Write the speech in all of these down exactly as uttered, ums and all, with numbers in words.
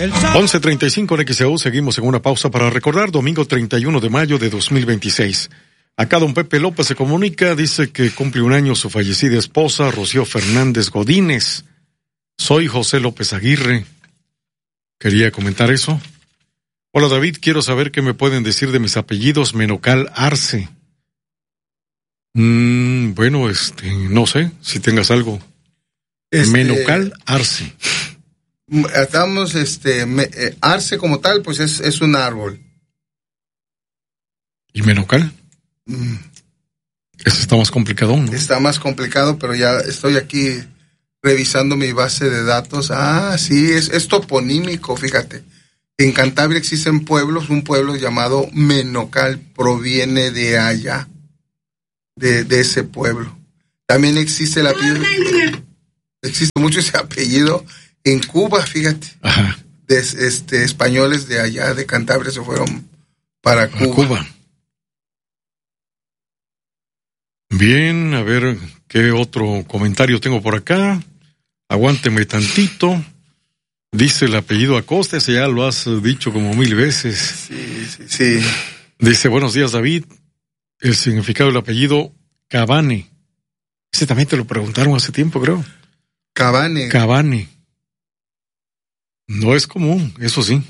once treinta y cinco en X E U, seguimos en una pausa para recordar domingo treinta y uno de mayo de dos mil veintiséis. Acá don Pepe López se comunica, dice que cumple un año su fallecida esposa, Rocío Fernández Godínez. Soy José López Aguirre. Quería comentar eso. Hola David, quiero saber qué me pueden decir de mis apellidos Menocal Arce. Mm, bueno, este, no sé, si tengas algo. Este... Menocal Arce. Estamos, este, me, eh, Arce como tal, pues es, es un árbol. ¿Y Menocal? Mm. Eso está más complicado, ¿no? Está más complicado, pero ya estoy aquí revisando mi base de datos. Ah, sí, es, es toponímico, fíjate. En Cantabria existen pueblos, un pueblo llamado Menocal, proviene de allá, de, de ese pueblo. También existe el apellido, existe mucho ese apellido en Cuba, fíjate. Ajá. De, este, españoles de allá, de Cantabria, se fueron para Cuba. Cuba. Bien, a ver, ¿qué otro comentario tengo por acá? Aguánteme tantito. Dice el apellido Acosta, ese ya lo has dicho como mil veces. Sí, sí, sí. Dice, buenos días, David. El significado del apellido Cabane. Ese también te lo preguntaron hace tiempo, creo. Cabane. Cabane. No es común, eso sí.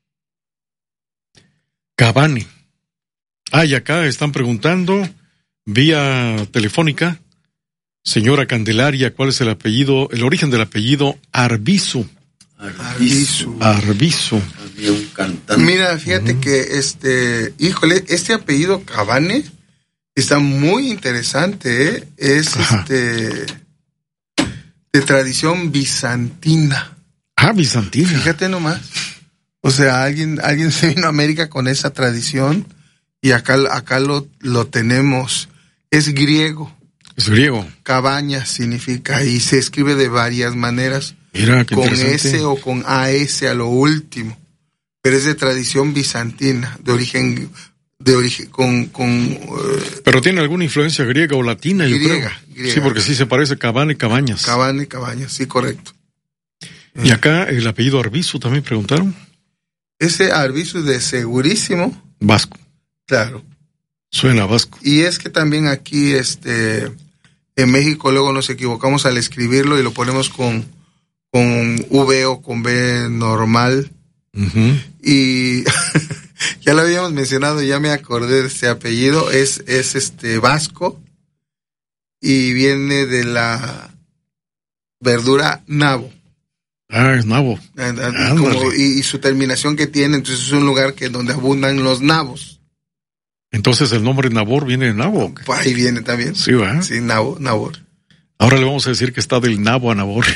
Cabane. Ah, y acá están preguntando, vía telefónica, señora Candelaria, ¿cuál es el apellido, el origen del apellido Arbizu? Arbizu. Arbizu. Había un cantante. Mira, fíjate uh-huh. que este, híjole, este apellido Cabane está muy interesante, ¿eh? Es Ajá. este de tradición bizantina. Ah, bizantina. Fíjate nomás. O sea, alguien, alguien se vino a América con esa tradición y acá, acá lo, lo tenemos. Es griego. Es griego. Cabaña significa y se escribe de varias maneras. Mira, qué con interesante. S o con A S a lo último, pero es de tradición bizantina, de origen, de origen, con, con. Uh, pero tiene alguna influencia griega o latina, griega, yo creo. Griega. Sí, porque sí se parece Cabane Cabañas. Cabane Cabañas, sí, correcto. Y acá el apellido Arbizu también preguntaron. Ese Arbizu de segurísimo. Vasco. Claro. Suena vasco. Y es que también aquí, este, en México luego nos equivocamos al escribirlo y lo ponemos con con V o con B normal. Uh-huh. Y ya lo habíamos mencionado, ya me acordé de este apellido, es, es este vasco y viene de la verdura nabo. Ah, es nabo. Como, y, y su terminación que tiene, entonces es un lugar que donde abundan los nabos. Entonces el nombre Nabor viene de nabo. Pues ahí viene también. Sí, ¿verdad? Sí, nabo, Nabor. Ahora le vamos a decir que está del nabo a Nabor.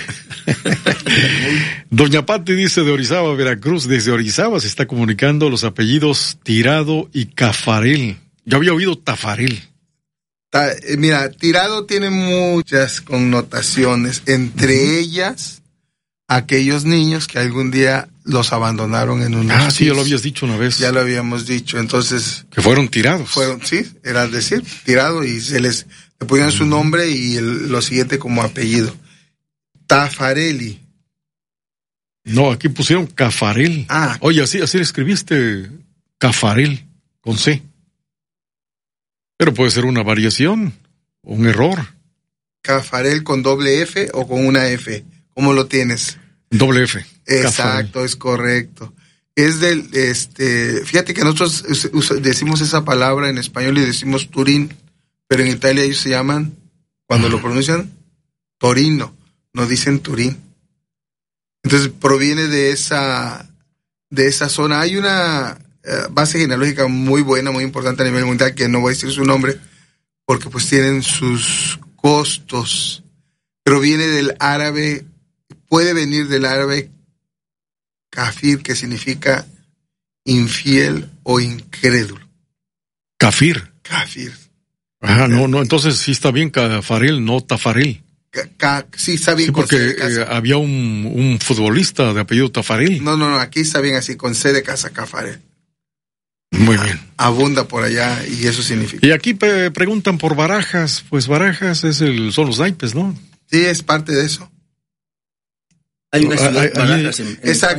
Doña Pati dice de Orizaba, Veracruz. Desde Orizaba se está comunicando los apellidos Tirado y Cafarel. Yo había oído Tafarel. Ta, eh, mira, Tirado tiene muchas connotaciones, entre uh-huh. ellas aquellos niños que algún día los abandonaron en un Ah, hospicio. Sí, ya lo habías dicho una vez. Ya lo habíamos dicho, entonces... Que fueron tirados. Fueron, sí, era decir, tirado y se les... Le ponían su nombre y el, lo siguiente como apellido. Tafareli. No, aquí pusieron Cafarel. Ah. Oye, así, así le escribiste Cafarel, con C. Pero puede ser una variación, un error. Cafarel con doble F o con una F. ¿Cómo lo tienes? Doble F. Exacto, Cafarel. Es correcto. Es del, este, fíjate que nosotros decimos esa palabra en español y decimos Turín. Pero en Italia ellos se llaman, cuando ah. lo pronuncian, Torino, no dicen Turín. Entonces proviene de esa, de esa zona. Hay una uh, base genealógica muy buena, muy importante a nivel mundial, que no voy a decir su nombre, porque pues tienen sus costos. Pero viene del árabe, puede venir del árabe kafir, que significa infiel o incrédulo. Kafir. Kafir. Ajá, no, no, entonces sí está bien Cafarel, no Tafarel. Ca, ca, sí, está bien. Sí, porque eh, había un, un futbolista de apellido Tafarel. No, no, no, aquí está bien así, con C de casa, Cafarel. Muy ah, bien. Abunda por allá y eso significa. Y aquí pe- preguntan por Barajas, pues Barajas es el, son los naipes, ¿no? Sí, es parte de eso. Hay una ciudad hay, Barajas en, en Exacto. España.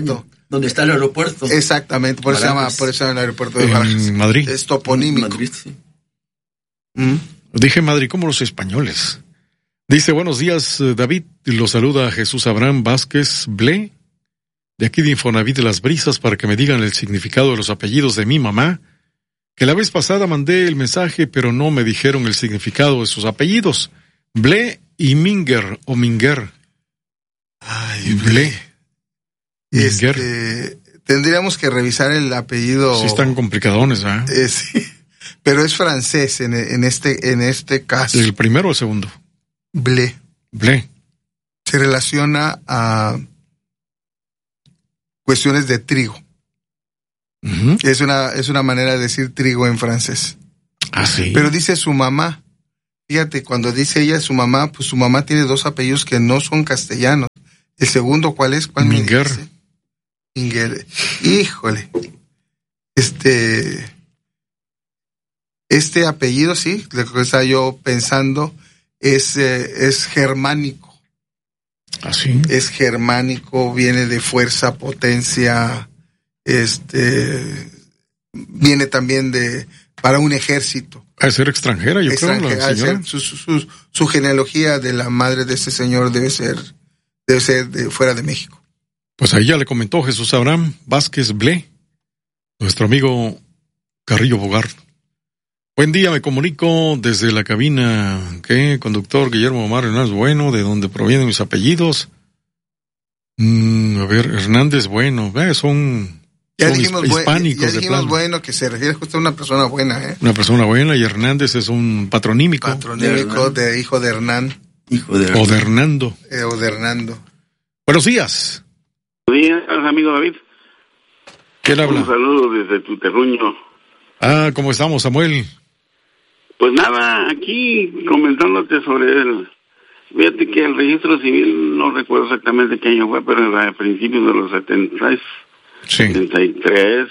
¿Dónde está el aeropuerto? Exactamente, por eso se llama, por eso se llama el aeropuerto de Barajas. En Madrid. Es toponímico. Madrid, sí. ¿Mm? Dije Madrid como los españoles. Dice, buenos días, David. Lo saluda Jesús Abraham Vázquez Ble, de aquí de Infonavit de Las Brisas, para que me digan el significado de los apellidos de mi mamá, que la vez pasada mandé el mensaje, pero no me dijeron el significado de sus apellidos. Ble y Minger, o Minger. Ay, Ble. Este, tendríamos que revisar el apellido. Sí, están complicadones, ¿eh? Eh, sí, pero es francés en, en este en este caso. ¿El primero o el segundo? Blé. Blé. Se relaciona a cuestiones de trigo. Uh-huh. Es una es una manera de decir trigo en francés. Ah, sí. Pero dice su mamá. Fíjate, cuando dice ella su mamá, pues su mamá tiene dos apellidos que no son castellanos. ¿El segundo cuál es? ¿Cuál me dice? Minger. Híjole. Este este apellido, sí, lo que estaba yo pensando, es, eh, es germánico. ¿Ah, sí? Es germánico, viene de fuerza, potencia, este, viene también de, para un ejército. A ser extranjera, yo Extranjera, creo, la señora. Su, su, su, su genealogía de la madre de este señor debe ser, debe ser de fuera de México. Pues ahí ya le comentó Jesús Abraham Vázquez Ble, nuestro amigo Carrillo Bogart. Buen día, me comunico desde la cabina, ¿qué? Conductor Guillermo Omar Hernández Bueno, de donde provienen mis apellidos. Mm, a ver, Hernández Bueno, eh, son, ya son dijimos hispánicos. Ya, ya de dijimos plano. bueno, que se refiere justo a una persona buena, ¿eh? Una persona buena, y Hernández es un patronímico. Patronímico de, de hijo de Hernán. Hijo de O de Hernando. Eh, o de Hernando. Buenos días. Buenos días, amigo David. ¿Quién habla? Un saludo desde tu terruño. Ah, ¿cómo estamos, Samuel? Pues nada, aquí comentándote sobre el... Fíjate que el registro civil, no recuerdo exactamente qué año fue, pero era a principios de los setenta, Sí. setenta y tres,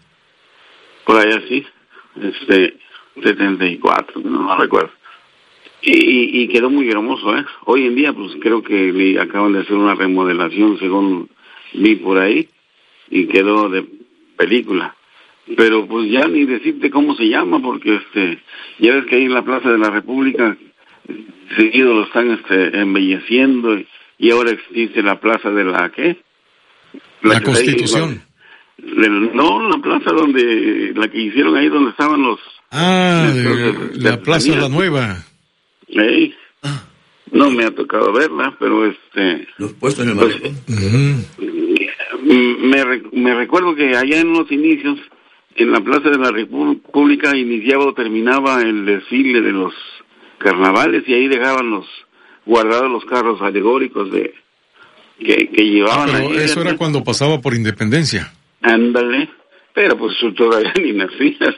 por ahí así, este, setenta y cuatro, no, no recuerdo. Y, y quedó muy hermoso, ¿eh? Hoy en día, pues creo que le acaban de hacer una remodelación, según vi por ahí, y quedó de película. Pero pues ya ni decirte cómo se llama, porque este, ya ves que ahí en la Plaza de la República seguido lo están este, embelleciendo, y, y ahora existe la Plaza de la, ¿qué? La, la Constitución. La, no, la plaza donde, la que hicieron ahí donde estaban los... Ah, los, de, los, la los, Plaza La Nueva. ¿Eh? No me ha tocado verla, pero este... Los puestos en el malecón. Pues, uh-huh. me, me recuerdo que allá en los inicios, en la Plaza de la República, iniciaba o terminaba el desfile de los carnavales, y ahí dejaban los guardados los carros alegóricos de que, que llevaban. Ah, pero allí, eso era cuando pasaba por Independencia. Ándale, pero pues tú todavía ni nacías.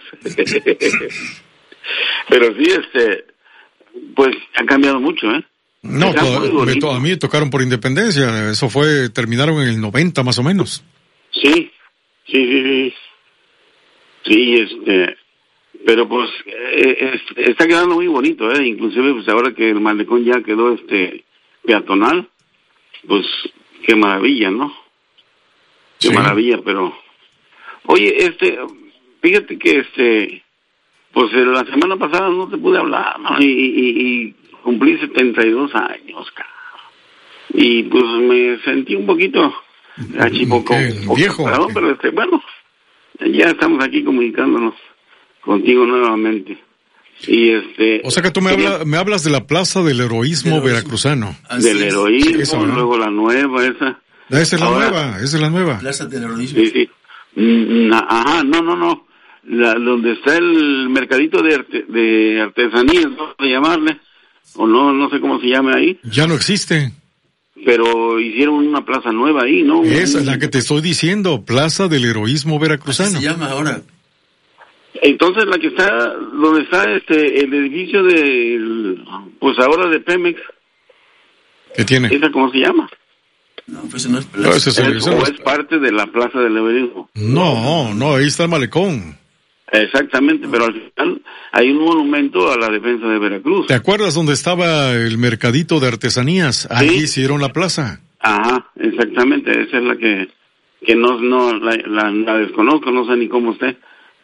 Pero sí, este, pues ha cambiado mucho, ¿eh? No, todo, me, to, a mí me tocaron por Independencia, eso fue, terminaron en el noventa más o menos. Sí, sí, sí, sí. Sí, este, pero pues eh, es, está quedando muy bonito, ¿eh? Inclusive pues ahora que el malecón ya quedó este peatonal, pues qué maravilla, ¿no? Qué sí. maravilla, pero oye, este, fíjate que este, pues la semana pasada no te pude hablar, ¿no? Y, y, y cumplí setenta y dos años, cabrón. Y pues me sentí un poquito achipoco, viejo. Perdón, pero este, bueno, ya estamos aquí comunicándonos contigo nuevamente. Y este, o sea que tú me, habla, me hablas de la Plaza del Heroísmo del veracruzano. Del heroísmo, sí, eso, ¿no? Luego la nueva, esa. Esa es la Ahora, nueva, esa es la nueva. Plaza del Heroísmo. Sí, sí. Mm, ajá, no, no, no. La, donde está el mercadito de, arte, de artesanías, no sé llamarle, o no, no sé cómo se llame ahí. Ya no existe. Pero hicieron una plaza nueva ahí, ¿no? Esa es la que te estoy diciendo, Plaza del Heroísmo Veracruzano. ¿Cómo se llama ahora? Entonces la que está, donde está este, el edificio de, pues ahora de Pemex. ¿Qué tiene? ¿Esa cómo se llama? No, pues no es plaza. No, ese es, el, es, o es parte de la Plaza del Heroísmo. No, no, ahí está el malecón. Exactamente, pero al final hay un monumento a la defensa de Veracruz. ¿Te acuerdas dónde estaba el mercadito de artesanías? Ahí ¿sí? Hicieron la plaza. Ajá, exactamente, esa es la que que no, no la, la, la desconozco, no sé ni cómo esté.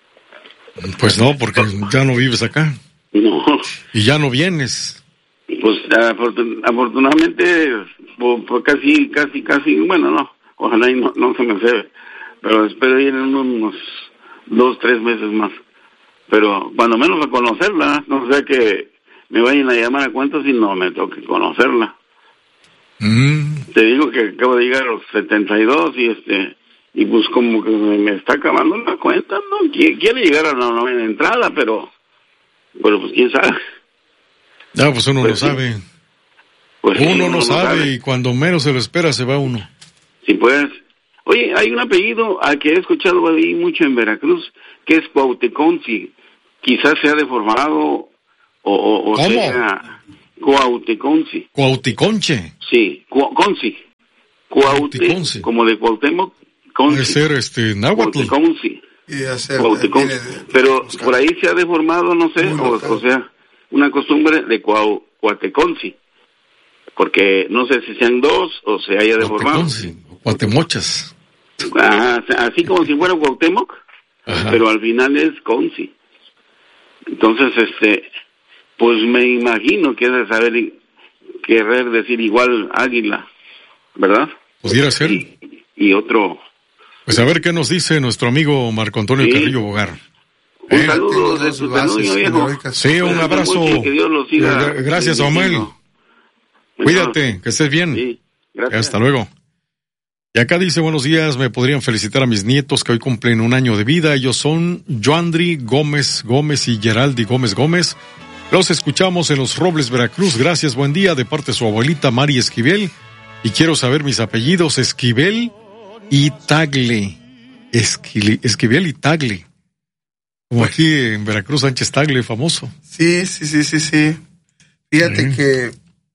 Pues no, porque ya no vives acá. No. Y ya no vienes. Pues afortun- afortunadamente, pues, pues casi, casi, casi, bueno, no, ojalá y no, no se me cebe, pero espero ir en unos dos, tres meses más. Pero cuando menos a conocerla, no sea que me vayan a llamar a cuentos y no me toque conocerla. Mm. Te digo que acabo de llegar a los setenta y dos y este y pues como que me, me está acabando la cuenta, ¿no? Qu- quiere llegar a la novena entrada, pero pero pues quién sabe. Ya, pues uno Pues no sí. sabe. Pues sí, Uno no sabe y cuando menos se lo espera se va uno. Sí, pues. Oye, hay un apellido al que he escuchado ahí mucho en Veracruz, que es Cuauhteconsi. Quizás sea deformado o, o, o ¿Cómo? sea Cuauhteconsi. Cuauticonche. Sí, Cua- Consi. Cuaute, Cuauhteconsi. como de Cuauhtémoc, Puede Consi. ser este náhuatl. Cuauhteconsi. Y hacer, Cuauhteconsi. viene de- Pero buscar. por ahí se ha deformado, no sé, Muy o, local. o sea, una costumbre de Cuau, Cuauhteconsi. Porque no sé si sean dos o se haya deformado. Cuauhteconsi, o Cuatemochas. Ajá, así como si fuera Cuauhtémoc, Ajá. pero al final es Consi. Entonces, este, pues me imagino que es de saber y querer decir igual águila, ¿verdad? Pudiera ser. Y, y otro. Pues a ver qué nos dice nuestro amigo Marco Antonio Sí. Carrillo Bogar. Un Eh, saludo Tengo de dos tu bases saludo, viejo. heroicas. Sí, un abrazo. Mucho, que Dios lo siga. Gra- Gracias, bendiciendo. Samuel. Cuídate, que estés bien. Sí, gracias. Hasta luego. Y acá dice, buenos días, me podrían felicitar a mis nietos que hoy cumplen un año de vida. Ellos son Joandri Gómez Gómez y Geraldi Gómez Gómez. Los escuchamos en Los Robles, Veracruz. Gracias, buen día, de parte de su abuelita Mari Esquivel. Y quiero saber mis apellidos, Esquivel y Tagle. Esquili- Esquivel y Tagle. Como aquí en Veracruz, Sánchez Tagle, famoso. Sí, sí, sí, sí, sí. Fíjate Sí. que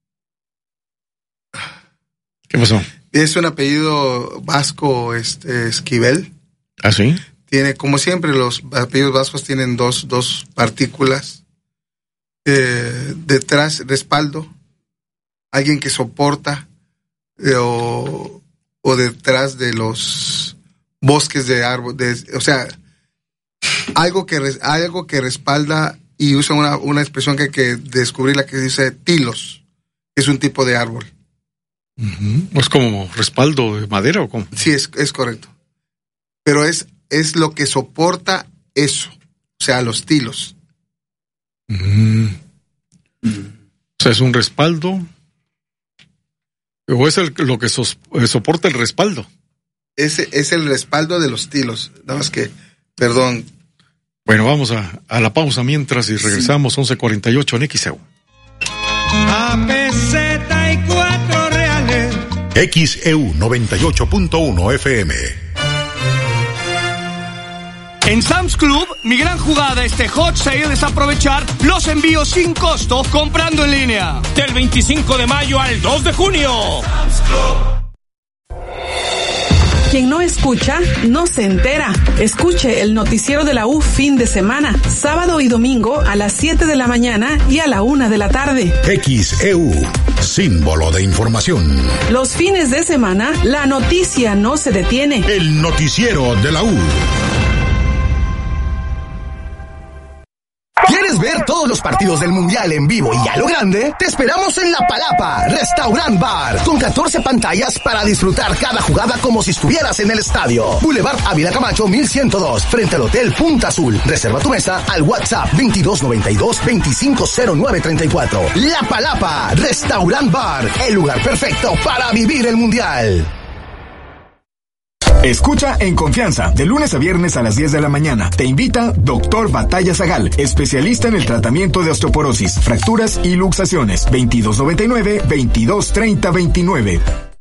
¿Qué pasó? es un apellido vasco, este, Esquivel. ¿Ah, sí? Tiene, como siempre, los apellidos vascos tienen dos, dos partículas. Eh, detrás, respaldo. Alguien que soporta. eh, o, o detrás de los bosques de árboles. O sea, algo que, res- algo que respalda, y usa una, una expresión que hay que descubrir, la que dice tilos. Es un tipo de árbol. Ujú. ¿Es como respaldo de madera o cómo? Sí, es, es correcto. Pero es, es lo que soporta eso. O sea, los tilos. Mm. O sea, es un respaldo. ¿O es el, lo que sos- eh, soporta el respaldo? Ese es el respaldo de los tilos. Nada más que, perdón. Bueno, vamos a, a la pausa mientras y regresamos once cuarenta y ocho en X E U. A peseta y cuatro reales. X E U noventa y ocho punto uno F M. En Sam's Club, mi gran jugada este hot sale es aprovechar los envíos sin costo comprando en línea. Del veinticinco de mayo al dos de junio. Quien no escucha, no se entera. Escuche el noticiero de la U fin de semana, sábado y domingo a las siete de la mañana y a la una de la tarde. X E U, símbolo de información. Los fines de semana, la noticia no se detiene. El noticiero de la U. ¿Quieres ver todos los partidos del Mundial en vivo y a lo grande? Te esperamos en La Palapa, Restaurant Bar, con catorce pantallas para disfrutar cada jugada como si estuvieras en el estadio. Boulevard Ávila Camacho mil ciento dos, frente al Hotel Punta Azul. Reserva tu mesa al WhatsApp veintidós noventa y dos veinticinco cero nueve treinta y cuatro. La Palapa, Restaurant Bar, el lugar perfecto para vivir el Mundial. Escucha en confianza, de lunes a viernes a las diez de la mañana. Te invita Doctor Batalla Zagal, especialista en el tratamiento de osteoporosis, fracturas y luxaciones. veintidós noventa y nueve veintidós treinta veintinueve.